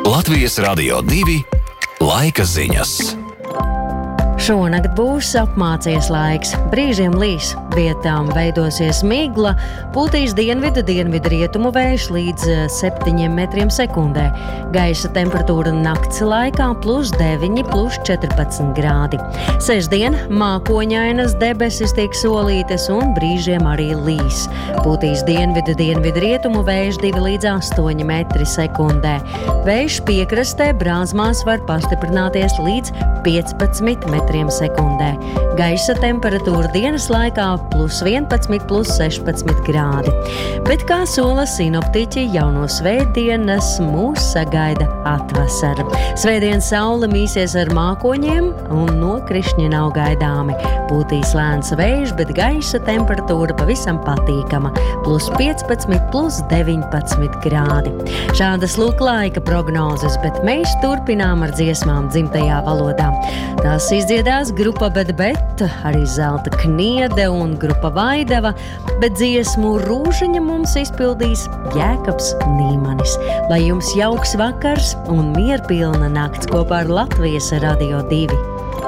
Latvijas Radio 2 laika ziņas. Šonakt būs apmācies laiks, brīžiem līs, vietām veidosies migla, pūtīs dienvidu-dienvidrietumu vējš līdz 7 metriem sekundē. Gaisa temperatūra nakts laikā +9, +14 grādi. Sestdien mākoņainas debesis tiek solītas un brīžiem arī līs. Pūtīs dienvidu-dienvidrietumu vējš 2 līdz 8 metri sekundē. Vējš piekrastē Brāzmās var pastiprināties līdz 15 metriem sekundē. Gaisa temperatūra dienas laikā +11, +16 grādi. Bet, kā sola sinoptiķi, jau no svētdienas mūs sagaida atvasara. Svētdien saule mīsies ar mākoņiem un nokrišņi nav gaidāmi. Pūtīs lēns vējš, bet gaisa temperatūra pavisam patīkama - +15, +19 grādi. Šādas lūk laika prognozes, bet mēs turpinām ar dziesmām dzimtajā valodā. Tās izdziedās grupa Bet, arī Zelta Kniede un grupa Vaidava, bet dziesmu Rūžiņa mums izpildīs Jēkabs Nīmanis. Lai jums jauks vakars un mierpilna nakts kopā ar Latvijas Radio 2.